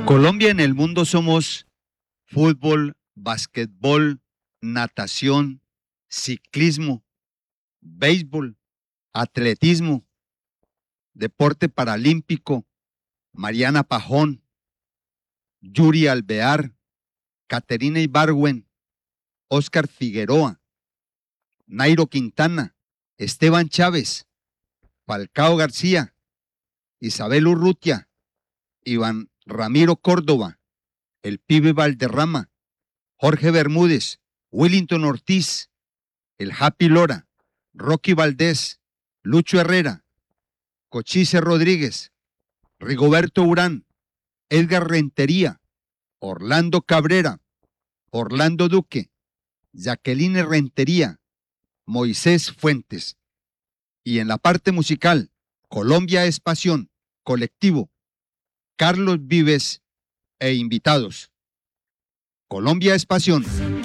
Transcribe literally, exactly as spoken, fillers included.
Colombia en el mundo somos fútbol, basquetbol, natación, ciclismo, béisbol, atletismo, deporte paralímpico, Mariana Pajón, Yuri Alvear, Caterina Ibargüen, Óscar Figueroa, Nairo Quintana, Esteban Chávez, Falcao García, Isabel Urrutia, Iván Ramiro Córdoba, el Pibe Valderrama, Jorge Bermúdez, Willington Ortiz, el Happy Lora, Rocky Valdés, Lucho Herrera, Cochise Rodríguez, Rigoberto Urán, Edgar Rentería, Orlando Cabrera, Orlando Duque, Jacqueline Rentería, Moisés Fuentes. Y en la parte musical, Colombia es Pasión, colectivo, Carlos Vives e invitados. Colombia es Pasión.